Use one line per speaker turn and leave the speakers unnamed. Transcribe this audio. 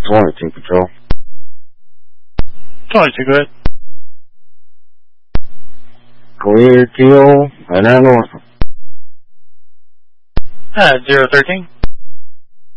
22 Patrol.
22, good.
Clear Kilo and North.
013.